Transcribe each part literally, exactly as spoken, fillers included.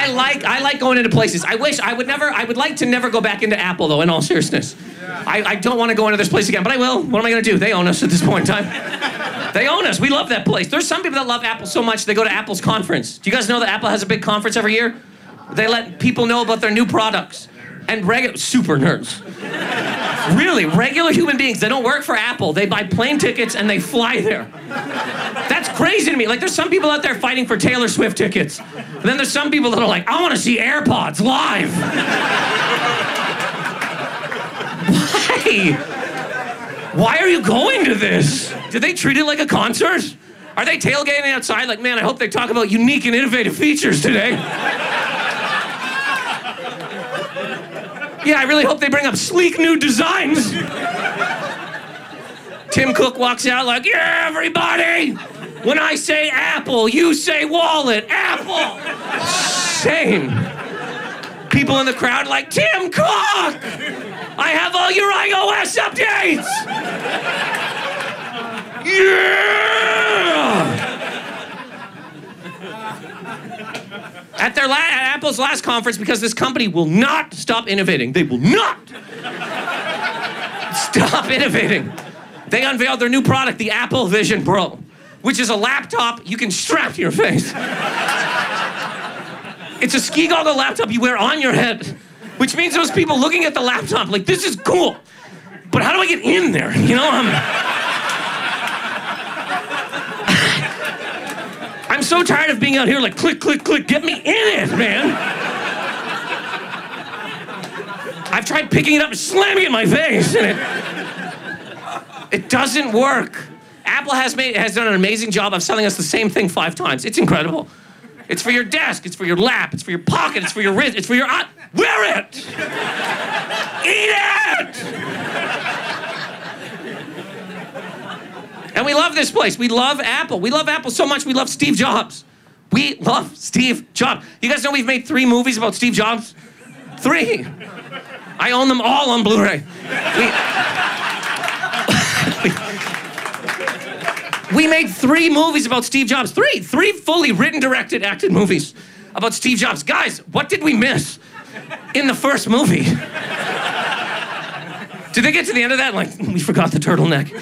I like I like going into places. I wish I would never. I would like to never go back into Apple though. In all seriousness, I, I don't want to go into this place again. But I will. What am I going to do? They own us at this point in time. They own us. We love that place. There's some people that love Apple so much they go to Apple's conference. Do you guys know that Apple has a big conference every year? They let people know about their new products. And regular super nerds. Really, regular human beings. They don't work for Apple. They buy plane tickets and they fly there. That's crazy to me. Like, there's some people out there fighting for Taylor Swift tickets. And then there's some people that are like, I want to see AirPods live. Why? Why are you going to this? Did they treat it like a concert? Are they tailgating outside like, man, I hope they talk about unique and innovative features today. Yeah, I really hope they bring up sleek new designs. Tim Cook walks out like, yeah, everybody, when I say Apple, you say wallet, Apple. Same. People in the crowd like, Tim Cook, I have all your iOS updates. Yeah. At their la- at Apple's last conference, because this company will not stop innovating. They will not stop innovating. They unveiled their new product, the Apple Vision Pro, which is a laptop you can strap to your face. It's a ski goggle laptop you wear on your head, which means those people looking at the laptop like, this is cool, but how do I get in there? You know, I'm... I'm so tired of being out here like, click, click, click, get me in it, man. I've tried picking it up and slamming it in my face, and it, it doesn't work. Apple has made has done an amazing job of selling us the same thing five times. It's incredible. It's for your desk, it's for your lap, it's for your pocket, it's for your wrist, it's for your eye. Wear it! Eat it! And we love this place. We love Apple. We love Apple so much, we love Steve Jobs. We love Steve Jobs. You guys know we've made three movies about Steve Jobs? Three. I own them all on Blu-ray. We, we made three movies about Steve Jobs. Three. Three fully written, directed, acted movies about Steve Jobs. Guys, what did we miss in the first movie? Did they get to the end of that? Like, we forgot the turtleneck.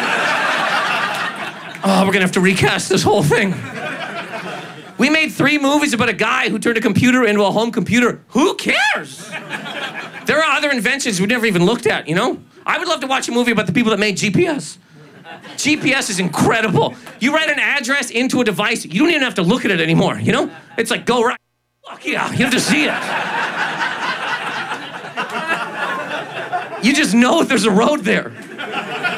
Oh, we're gonna have to recast this whole thing. We made three movies about a guy who turned a computer into a home computer. Who cares? There are other inventions we never even looked at, you know? I would love to watch a movie about the people that made G P S. G P S is incredible. You write an address into a device, you don't even have to look at it anymore, you know? It's like, go right. Fuck yeah, you have to see it. You just know if there's a road there.